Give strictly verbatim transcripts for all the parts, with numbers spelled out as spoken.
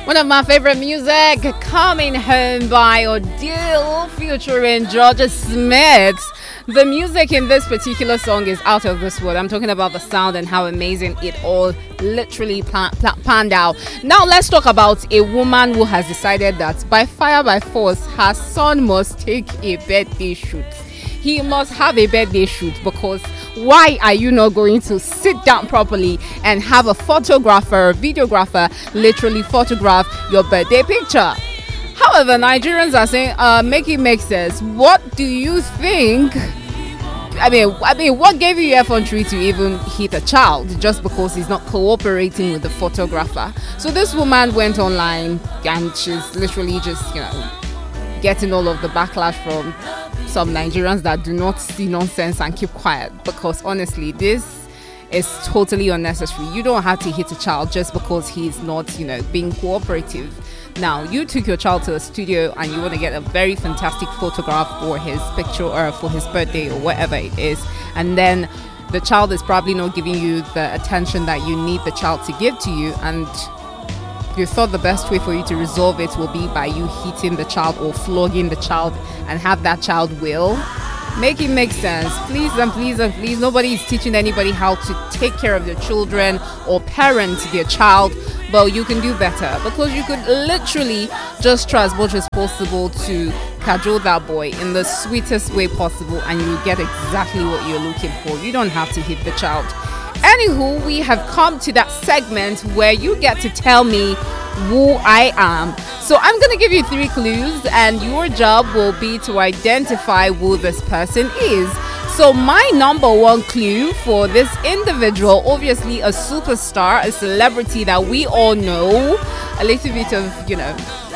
One of my favorite music, Coming Home by Odile featuring Georgia Smith. The music in this particular song is out of this world. I'm talking about the sound and how amazing it all literally plan, plan, panned out. Now let's talk about a woman who has decided that by fire by force, her son must take a birthday shoot. He must have a birthday shoot because why are you not going to sit down properly and have a photographer, a videographer literally photograph your birthday picture? However, Nigerians are saying, uh, make it make sense. What do you think? I mean, I mean, what gave you effrontery to even hit a child just because he's not cooperating with the photographer? So this woman went online and she's literally just, you know, getting all of the backlash from some Nigerians that do not see nonsense and keep quiet, because honestly this is totally unnecessary. You don't have to hit a child just because he's not, you know, being cooperative. Now you took your child to a studio and you want to get a very fantastic photograph for his picture or for his birthday or whatever it is, and then the child is probably not giving you the attention that you need the child to give to you, and you thought the best way for you to resolve it will be by you hitting the child or flogging the child and have that child will make it make sense. Please and please and please, nobody is teaching anybody how to take care of their children or parent their child, but you can do better, because you could literally just try as much as possible to cajole that boy in the sweetest way possible and you get exactly what you're looking for. You don't have to hit the child. Anywho, we have come to that segment where you get to tell me who I am. So I'm going to give you three clues and your job will be to identify who this person is. So my number one clue for this individual, obviously a superstar, a celebrity that we all know, a little bit of, you know,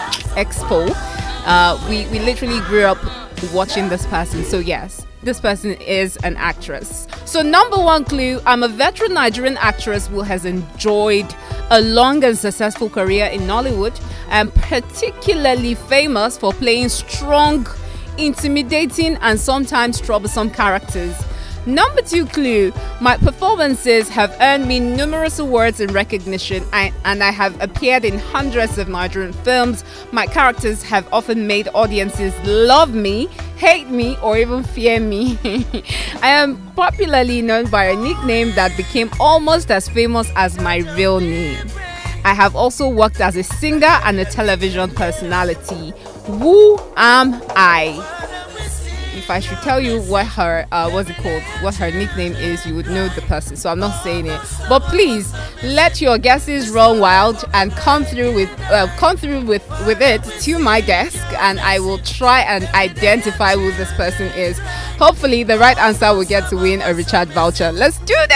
expo. Uh, we, we literally grew up watching this person. So yes, this person is an actress. So number one clue, I'm a veteran Nigerian actress who has enjoyed a long and successful career in Nollywood and particularly famous for playing strong, intimidating and sometimes troublesome characters. Number two clue, my performances have earned me numerous awards and recognition, I, and I have appeared in hundreds of Nigerian films. My characters have often made audiences love me, hate me, or even fear me. I am popularly known by a nickname that became almost as famous as my real name. I have also worked as a singer and a television personality. Who am I? If I should tell you what her uh, what's it called, what her nickname is, you would know the person. So I'm not saying it, but please let your guesses run wild and come through with uh, come through with with it to my desk, and I will try and identify who this person is. Hopefully, the right answer will get to win a Richard voucher. Let's do this.